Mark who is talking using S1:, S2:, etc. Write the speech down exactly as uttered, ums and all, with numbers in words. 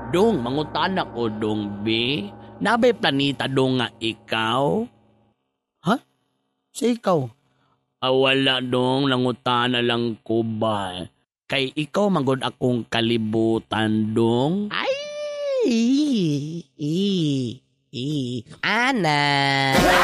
S1: Dong, mangutan ako, dong, be. Nabay planeta, dong, nga ikaw?
S2: Ha? Sa ikaw?
S1: Ah, wala, dong. Langutan na lang ko ba? Kay ikaw, magod akong kalibutan, dong.
S2: Ay! I, i, i, Ana!